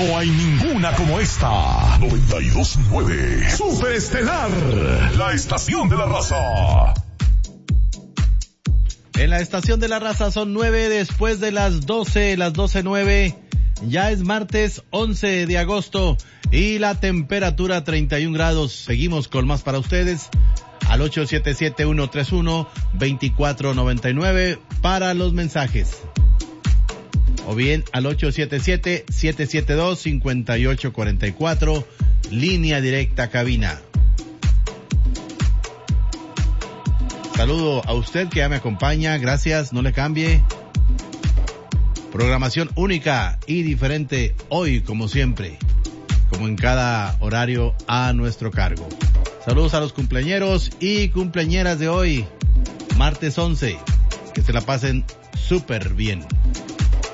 No hay ninguna como esta. 92.9 Superestelar, la estación de la raza. En la estación de la raza son 9 después de las 12, las 12:09. Ya es martes 11 de agosto y la temperatura 31 grados. Seguimos con más para ustedes al 877-131-2499 para los mensajes. O bien al 877-772-5844, línea directa cabina. Saludo a usted que ya me acompaña, gracias, no le cambie. Programación única y diferente hoy, como siempre, como en cada horario a nuestro cargo. Saludos a los cumpleañeros y cumpleañeras de hoy, martes 11, que se la pasen súper bien.